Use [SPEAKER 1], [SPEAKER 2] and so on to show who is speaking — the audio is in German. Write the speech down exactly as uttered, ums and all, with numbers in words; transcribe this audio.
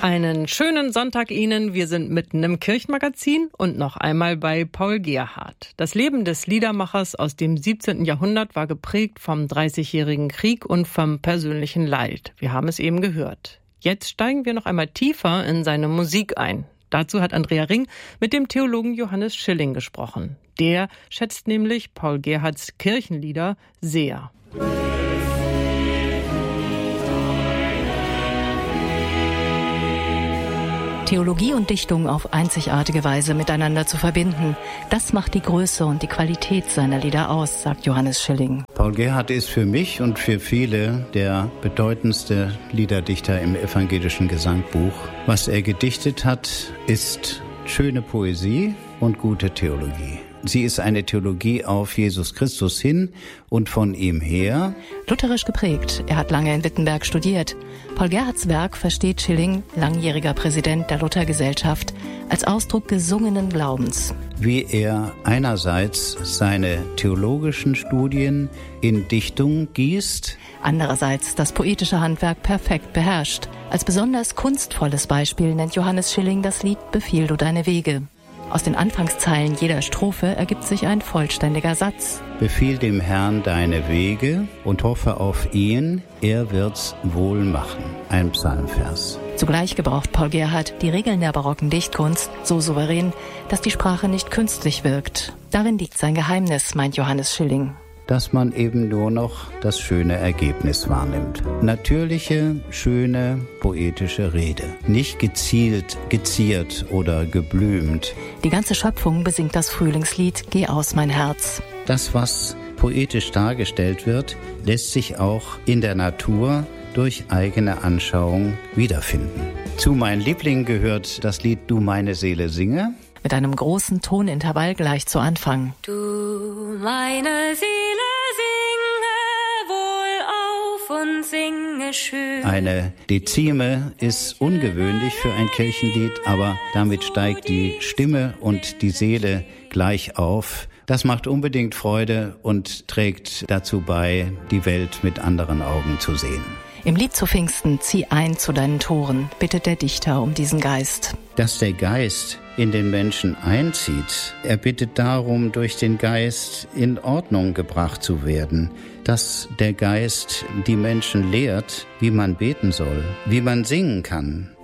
[SPEAKER 1] Einen schönen Sonntag Ihnen. Wir sind mitten im Kirchenmagazin und noch einmal bei Paul Gerhardt. Das Leben des Liedermachers aus dem siebzehnten Jahrhundert war geprägt vom Dreißigjährigen Krieg und vom persönlichen Leid. Wir haben es eben gehört. Jetzt steigen wir noch einmal tiefer in seine Musik ein. Dazu hat Andrea Ring mit dem Theologen Johannes Schilling gesprochen. Der schätzt nämlich Paul Gerhardts Kirchenlieder sehr.
[SPEAKER 2] Theologie und Dichtung auf einzigartige Weise miteinander zu verbinden, das macht die Größe und die Qualität seiner Lieder aus, sagt Johannes Schilling.
[SPEAKER 3] Paul Gerhardt ist für mich und für viele der bedeutendste Liederdichter im evangelischen Gesangbuch. Was er gedichtet hat, ist schöne Poesie und gute Theologie. Sie ist eine Theologie auf Jesus Christus hin und von ihm her.
[SPEAKER 2] Lutherisch geprägt. Er hat lange in Wittenberg studiert. Paul Gerhardts Werk versteht Schilling, langjähriger Präsident der Luthergesellschaft, als Ausdruck gesungenen Glaubens.
[SPEAKER 3] Wie er einerseits seine theologischen Studien in Dichtung gießt,
[SPEAKER 2] andererseits das poetische Handwerk perfekt beherrscht. Als besonders kunstvolles Beispiel nennt Johannes Schilling das Lied »Befiehl du deine Wege«. Aus den Anfangszeilen jeder Strophe ergibt sich ein vollständiger Satz.
[SPEAKER 3] Befiehl dem Herrn deine Wege und hoffe auf ihn, er wird's wohl machen. Ein Psalmvers.
[SPEAKER 2] Zugleich gebraucht Paul Gerhardt die Regeln der barocken Dichtkunst so souverän, dass die Sprache nicht künstlich wirkt. Darin liegt sein Geheimnis, meint Johannes Schilling.
[SPEAKER 3] Dass man eben nur noch das schöne Ergebnis wahrnimmt. Natürliche, schöne, poetische Rede. Nicht gezielt, geziert oder geblümt.
[SPEAKER 2] Die ganze Schöpfung besingt das Frühlingslied »Geh aus, mein Herz«.
[SPEAKER 3] Das, was poetisch dargestellt wird, lässt sich auch in der Natur durch eigene Anschauung wiederfinden. Zu meinen Lieblingen gehört das Lied »Du meine Seele singe«.
[SPEAKER 2] Mit einem großen Tonintervall gleich zu Anfang.
[SPEAKER 4] Du meine Seele singe wohl auf und singe schön.
[SPEAKER 3] Eine Dezime ist ungewöhnlich für ein Kirchenlied, aber damit steigt die Stimme und die Seele gleich auf. Das macht unbedingt Freude und trägt dazu bei, die Welt mit anderen Augen zu sehen.
[SPEAKER 2] Im Lied zu Pfingsten, zieh ein zu deinen Toren, bittet der Dichter um diesen Geist.
[SPEAKER 3] Dass der Geist in den Menschen einzieht. Er bittet darum, durch den Geist in Ordnung gebracht zu werden. Dass der Geist die Menschen lehrt, wie man beten soll, wie man singen kann.